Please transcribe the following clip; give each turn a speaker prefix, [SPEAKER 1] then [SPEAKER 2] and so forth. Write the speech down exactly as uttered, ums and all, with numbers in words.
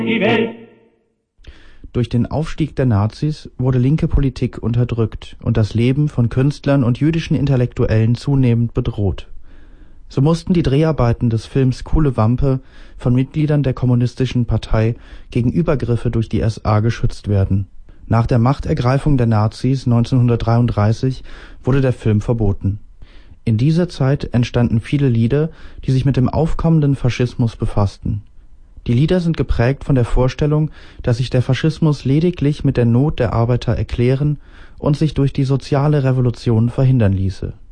[SPEAKER 1] die Welt.
[SPEAKER 2] Durch den Aufstieg der Nazis wurde linke Politik unterdrückt und das Leben von Künstlern und jüdischen Intellektuellen zunehmend bedroht. So mussten die Dreharbeiten des Films Kuhle Wampe von Mitgliedern der Kommunistischen Partei gegen Übergriffe durch die S A geschützt werden. Nach der Machtergreifung der Nazis neunzehnhundertdreiunddreißig wurde der Film verboten. In dieser Zeit entstanden viele Lieder, die sich mit dem aufkommenden Faschismus befassten. Die Lieder sind geprägt von der Vorstellung, dass sich der Faschismus lediglich mit der Not der Arbeiter erklären und sich durch die soziale Revolution verhindern ließe